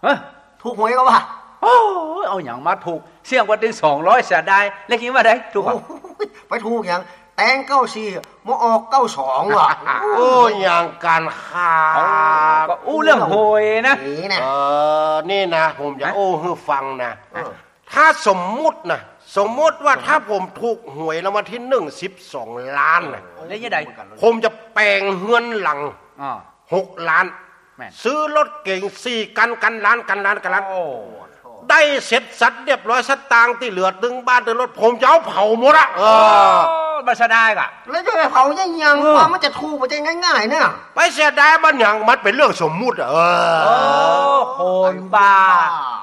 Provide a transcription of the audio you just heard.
ถูกหวยก็ว่าโอ้เอาอย่างมาถูกเสี่ยงวันถึง200เสียดายแล้วคิดว่าได้ถูกไปถูกอย่างแตง94มาออก92ว่ะโอ้อย่างการค้าก็อู้เรื่องหวยนะนี่นะผมจะโอ้ให้ฟังนะถ้าสมมุติว่าถ้าผมถูกหวยรางวัลที่1 12 ล้านนะแล้วยังไงผมจะแปลงเงินหลัง6 ล้านซื้อรถเก่ง4กันล้านได้เสร็จสัดเรียบร้อยสตางค์ที่เหลือตึงบ้านตึงรถผมจะเอาเผาหมดอะมาเสียดายกะแล้วจะไปเผายังว่ามันจะถูกมันจะง่ายๆเนี่ยไปเสียดายมันอย่างมันเป็นเรื่องสมมุติคนบ้า